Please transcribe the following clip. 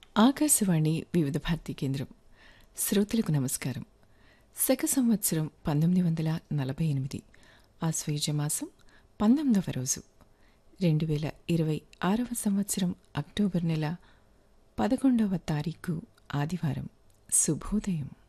ఆకాశవాణి వివిధ భారతి కేంద్రం. శ్రోతలకు నమస్కారం. శక సంవత్సరం 1948 ఆశ్వయుజ మాసం 19వ రోజు 2026వ సంవత్సరం అక్టోబర్ నెల 11వ తారీఖు ఆదివారం. శుభోదయం.